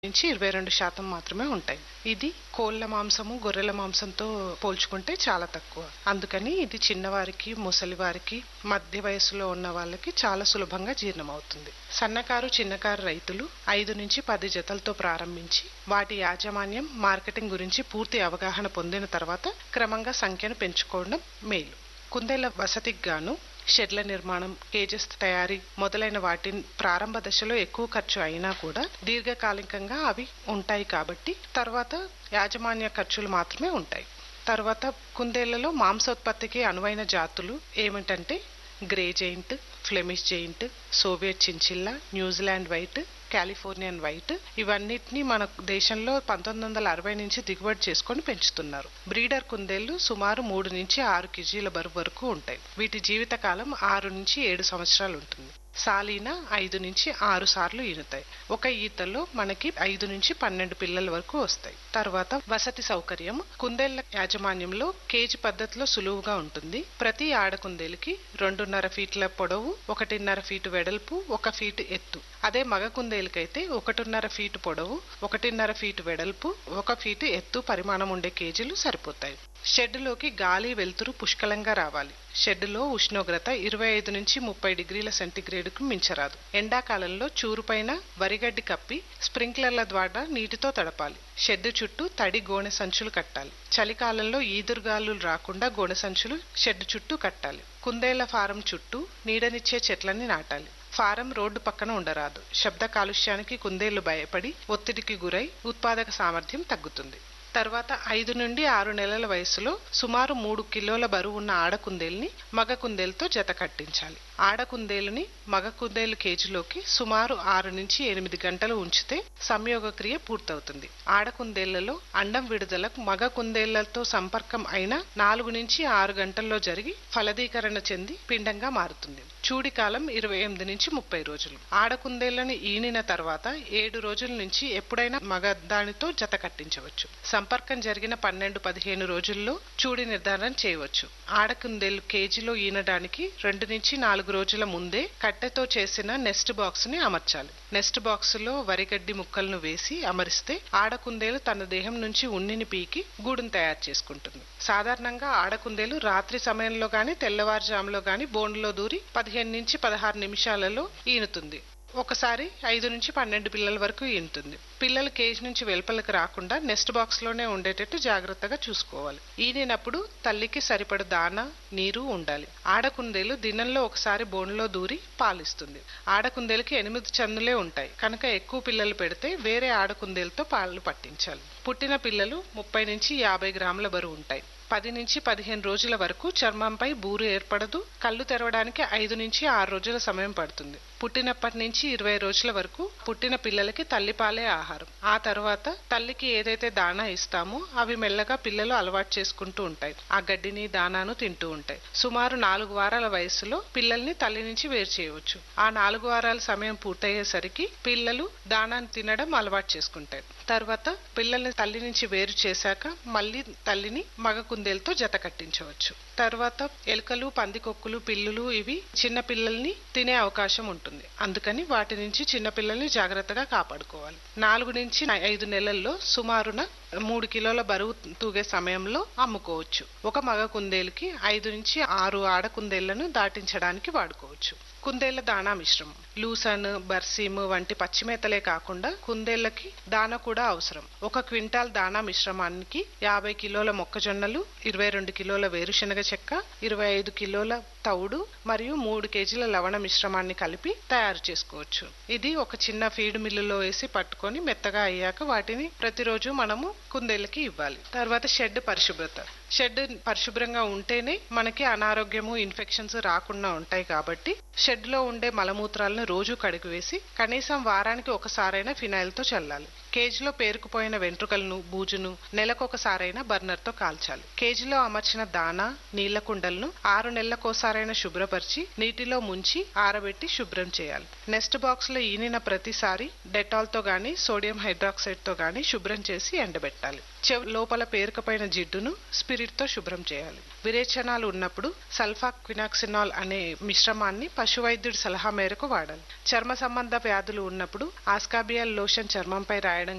నుంచి 22% మాత్రమే ఉంటాయి. ఇది కోళ్ల మాంసము, గొర్రెల మాంసంతో పోల్చుకుంటే చాలా తక్కువ. అందుకని ఇది చిన్నవారికి, ముసలివారికి, మధ్య వయసులో ఉన్న వాళ్ళకి చాలా సులభంగా జీర్ణమవుతుంది. సన్నకారు, చిన్నకారు రైతులు 5 నుంచి 10 జతలతో ప్రారంభించి వాటి యాజమాన్యం, మార్కెటింగ్ గురించి పూర్తి అవగాహన పొందిన తర్వాత క్రమంగా సంఖ్యను పెంచుకోవడం మేలు. కుందేళ్ల వసతికి గాను షెడ్ల నిర్మాణం, కేజెస్ తయారీ మొదలైన వాటి ప్రారంభ దశలో ఎక్కువ ఖర్చు అయినా కూడా దీర్ఘకాలికంగా అవి ఉంటాయి కాబట్టి తర్వాత యాజమాన్య ఖర్చులు మాత్రమే ఉంటాయి. తర్వాత కుందేళ్లలో మాంసోత్పత్తికి అనువైన జాతులు ఏమిటంటే grey giant, Flemish giant, Soviet చించిల్లా, New Zealand white, Californian white ఇవన్నిటిని మన దేశంలో 1960 నుంచి దిగుబడి చేసుకొని పెంచుతున్నారు. బ్రీడర్ కుందేళ్లు సుమారు 3 నుంచి 6 కేజీల బరువు వరకు ఉంటాయి. వీటి జీవితకాలం 6 నుంచి 7 సంవత్సరాలు ఉంటుంది. సాలీన 5 నుంచి 6 సార్లు ఈనుతాయి. ఒక ఈతలో మనకి 5 నుంచి 12 పిల్లల వరకు వస్తాయి. తర్వాత వసతి సౌకర్యం. కుందేళ్ల యాజమాన్యంలో కేజీ పద్ధతిలో సులువుగా ఉంటుంది. ప్రతి ఆడ కుందేలుకి 2.5 ఫీట్ల పొడవు, 1.5 ఫీటు వెడల్పు, 1 ఫీటు ఎత్తు. అదే మగ కుందేలుకైతే 1.5 ఫీటు పొడవు, 1.5 ఫీటు వెడల్పు, 1 ఫీటు ఎత్తు పరిమాణం ఉండే కేజీలు సరిపోతాయి. షెడ్డులోకి గాలి, వెలుతురు పుష్కలంగా రావాలి. షెడ్డులో ఉష్ణోగ్రత 25 నుంచి 30 డిగ్రీల సెంటీగ్రేడ్కు మించరాదు. ఎండాకాలంలో చూరుపైన వరిగడ్డి కప్పి స్ప్రింక్లర్ల ద్వారా నీటితో తడపాలి. షెడ్డు చుట్టూ తడి గోనె సంచులు కట్టాలి. చలికాలంలో ఈదురుగాలులు రాకుండా గోనె సంచులు షెడ్డు చుట్టూ కట్టాలి. కుందేళ్ల ఫారం చుట్టూ నీడనిచ్చే చెట్లని నాటాలి. ఫారం రోడ్డు పక్కన ఉండరాదు. శబ్ద కాలుష్యానికి కుందేళ్లు భయపడి ఒత్తిడికి గురై ఉత్పాదక సామర్థ్యం తగ్గుతుంది. తర్వాత 5 నుండి 6 నెలల వయసులో సుమారు 3 కిలోల బరువు ఉన్న ఆడ కుందేలుని మగ కుందేలుతో జత కట్టించాలి. ఆడ కుందేలుని మగ కుందేలు కేజీలోకి సుమారు 6 నుంచి 8 గంటలు ఉంచితే సంయోగ క్రియ పూర్తవుతుంది. ఆడ కుందేళ్లలో అండం విడుదల మగ కుందేళ్లతో సంపర్కం అయిన 4 నుంచి 6 గంటల్లో జరిగి ఫలదీకరణ చెంది పిండంగా మారుతుంది. చూడి కాలం 28 నుంచి 30 రోజులు. ఆడ కుందేళ్లను ఈనిన తర్వాత 7 రోజుల నుంచి ఎప్పుడైనా మగ దానితో జత కట్టించవచ్చు. సంపర్కం జరిగిన 12-15 రోజుల్లో చూడి నిర్ధారణ చేయవచ్చు. ఆడ కుందేలు కేజీలో ఈనడానికి 2 నుంచి 4 రోజుల ముందే కట్టెతో చేసిన నెస్ట్ బాక్స్ ని అమర్చాలి. నెస్ట్ బాక్స్ లో వరిగడ్డి ముక్కలను వేసి అమరిస్తే ఆడ కుందేలు తన దేహం నుంచి ఉన్నిని పీకి గూడును తయారు చేసుకుంటుంది. సాధారణంగా ఆడ కుందేలు రాత్రి సమయంలో గాని తెల్లవారుజాములో గాని బోన్లో దూరి 15 నుంచి 16 నిమిషాలలో ఈనుతుంది. ఒకసారి 5 నుంచి 12 పిల్లల వరకు ఈనుతుంది. పిల్లలు కేజీ నుంచి వెలుపలకు రాకుండా నెస్ట్ బాక్స్ లోనే ఉండేటట్టు జాగ్రత్తగా చూసుకోవాలి. ఈనినప్పుడు తల్లికి సరిపడ దానా, నీరు ఉండాలి. ఆడకుందేలు దినంలో ఒకసారి బోన్లో దూరి పాలిస్తుంది. ఆడకుందేలుకి 8 చన్నులే ఉంటాయి కనుక ఎక్కువ పిల్లలు పెడితే వేరే ఆడకుందేలతో పాలు పట్టించాలి. పుట్టిన పిల్లలు 30 నుంచి 50 గ్రాముల బరువు ఉంటాయి. 10 నుంచి 15 రోజుల వరకు చర్మంపై బూరు ఏర్పడదు. కళ్ళు తెరవడానికి 5 నుంచి 6 రోజుల సమయం పడుతుంది. పుట్టినప్పటి నుంచి 20 రోజుల వరకు పుట్టిన పిల్లలకి తల్లిపాలే ఆహారం. ఆ తర్వాత తల్లికి ఏదైతే దానా ఇస్తామో అవి మెల్లగా పిల్లలు అలవాటు చేసుకుంటూ ఉంటాయి. ఆ గడ్డిని, దానాను తింటూ ఉంటాయి. సుమారు 4 వారాల వయసులో పిల్లల్ని తల్లి నుంచి వేరు చేయవచ్చు. ఆ 4 వారాల సమయం పూర్తయ్యేసరికి పిల్లలు దానాన్ని తినడం అలవాటు చేసుకుంటాయి. తర్వాత పిల్లల్ని తల్లి నుంచి వేరు చేశాక మళ్ళీ తల్లిని మగ కుందేలతో జత కట్టించవచ్చు. తర్వాత ఎలుకలు, పందికొక్కులు, పిల్లులు ఇవి చిన్న పిల్లల్ని తినే అవకాశం ఉంటుంది. అందుకని వాటి నుంచి చిన్న పిల్లల్ని జాగ్రత్తగా కాపాడుకోవాలి. 4 నుంచి 5 నెలల్లో సుమారున 3 కిలోల బరువు తూగే సమయంలో అమ్ముకోవచ్చు. ఒక మగ కుందేలుకి 5 నుంచి 6 ఆడ కుందేళ్లను దాటించడానికి వాడుకోవచ్చు. కుందేళ్ల దాణా మిశ్రమం. లూసన్, బర్సీమ్ వంటి పచ్చిమేతలే కాకుండా కుందేళ్లకి దానా కూడా అవసరం. 1 క్వింటాల్ దానా మిశ్రమానికి 50 కిలోల మొక్కజొన్నలు, 22 కిలోల వేరుశనగ చెక్క, 25 కిలోల తౌడు మరియు 3 కేజీల లవణ మిశ్రమాన్ని కలిపి తయారు చేసుకోవచ్చు. ఇది ఒక చిన్న ఫీడ్ మిల్లులో వేసి పట్టుకొని మెత్తగా అయ్యాక వాటిని ప్రతిరోజు మనము కుందేళ్లకి ఇవ్వాలి. తర్వాత షెడ్ పరిశుభ్రత. షెడ్ పరిశుభ్రంగా ఉంటేనే మనకి అనారోగ్యము, ఇన్ఫెక్షన్స్ రాకుండా ఉంటాయి కాబట్టి షెడ్ లో ఉండే మలమూత్రాలను రోజు కడిగివేసి కనీసం వారానికి ఒకసారైనా ఫినాయిల్ తో చల్లాలి. కేజీలో పేరుకుపోయిన వెంట్రుకలను, బూజును నెలకొకసారైనా బర్నర్ తో కాల్చాలి. కేజీలో అమర్చిన దానా, నీళ్ల కుండలను 6 నెలలకోసారైనా శుభ్రపరిచి నీటిలో ముంచి ఆరబెట్టి శుభ్రం చేయాలి. నెస్ట్ బాక్స్ లో ఈనిన ప్రతిసారి డెటాల్ తో గాని సోడియం హైడ్రాక్సైడ్ తో గాని శుభ్రం చేసి ఎండబెట్టాలి. లోపల పేరుకపోయిన జిడ్డును స్పిరిట్ తో శుభ్రం చేయాలి. విరేచనాలు ఉన్నప్పుడు సల్ఫాక్వినాక్సినాల్ అనే మిశ్రమాన్ని పశువైద్యుడి సలహా మేరకు వాడాలి. చర్మ సంబంధ వ్యాధులు ఉన్నప్పుడు ఆస్కాబియల్ లోషన్ చర్మంపై రాయడం